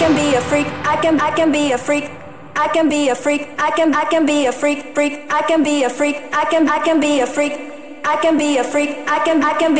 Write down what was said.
can be a freak. I can be a freak. I can be a freak. I can be a freak. I can be a freak. I can be a freak. I can be a freak. I can be